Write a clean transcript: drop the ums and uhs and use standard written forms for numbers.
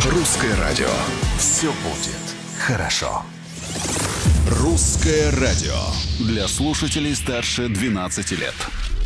Русское радио. Все будет хорошо. Русское радио. Для слушателей старше 12 лет.